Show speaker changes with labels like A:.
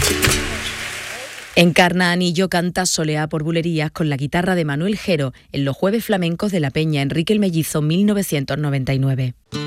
A: Encarna Anillo canta Soleá por bulerías con la guitarra de Manuel Gero en los Jueves Flamencos de la Peña Enrique el Mellizo 1999.